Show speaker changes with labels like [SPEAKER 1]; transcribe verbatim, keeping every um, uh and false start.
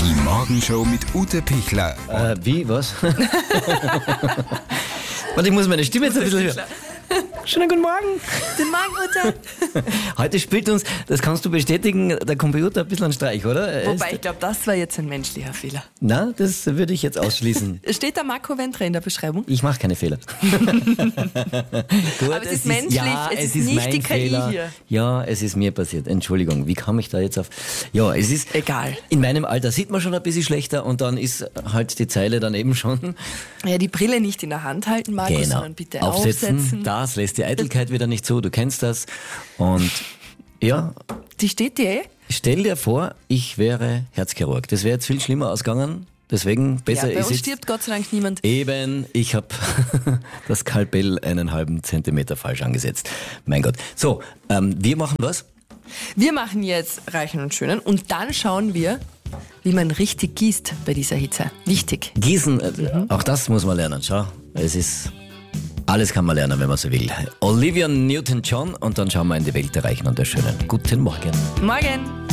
[SPEAKER 1] Die Morgenshow mit Ute Pichler.
[SPEAKER 2] Äh, wie, was? Warte, ich muss meine Stimme jetzt ein bisschen hören. Schönen guten Morgen.
[SPEAKER 3] Guten Morgen, Ute.
[SPEAKER 2] Heute spielt uns, das kannst du bestätigen, der Computer ein bisschen einen Streich, oder? Er
[SPEAKER 3] Wobei,
[SPEAKER 2] ist-
[SPEAKER 3] ich glaube, das war jetzt ein menschlicher Fehler.
[SPEAKER 2] Na, das würde ich jetzt ausschließen.
[SPEAKER 3] Steht da Marco Ventre in der Beschreibung?
[SPEAKER 2] Ich mache keine Fehler. Gut,
[SPEAKER 3] Aber es ist menschlich,
[SPEAKER 2] ja,
[SPEAKER 3] es ist nicht
[SPEAKER 2] mein
[SPEAKER 3] die K I
[SPEAKER 2] Fehler.
[SPEAKER 3] hier.
[SPEAKER 2] Ja, es ist mir passiert. Entschuldigung, wie kam ich da jetzt auf? Ja, es ist...
[SPEAKER 3] Egal.
[SPEAKER 2] In meinem Alter sieht man schon ein bisschen schlechter und dann ist halt die Zeile daneben schon.
[SPEAKER 3] Ja, die Brille nicht in der Hand halten, Marco,
[SPEAKER 2] Genau.
[SPEAKER 3] sondern bitte aufsetzen.
[SPEAKER 2] Das lässt die Eitelkeit wieder nicht zu, du kennst das. Und ja,
[SPEAKER 3] Die steht dir eh?
[SPEAKER 2] stell dir vor, ich wäre Herzchirurg. Das wäre jetzt viel schlimmer ausgegangen. Deswegen besser
[SPEAKER 3] Ja, bei
[SPEAKER 2] ist
[SPEAKER 3] uns
[SPEAKER 2] jetzt
[SPEAKER 3] stirbt Gott sei Dank niemand.
[SPEAKER 2] eben, ich habe das Skalpell einen halben Zentimeter falsch angesetzt. Mein Gott. So, ähm, wir machen was?
[SPEAKER 3] Wir machen jetzt Reichen und Schönen und dann schauen wir, wie man richtig gießt bei dieser Hitze. Wichtig.
[SPEAKER 2] Gießen, äh,
[SPEAKER 3] Mhm.
[SPEAKER 2] auch das muss man lernen. Schau, es ist... Alles kann man lernen, wenn man so will. Olivia Newton-John und dann schauen wir in die Welt der Reichen und der Schönen. Guten Morgen.
[SPEAKER 3] Morgen.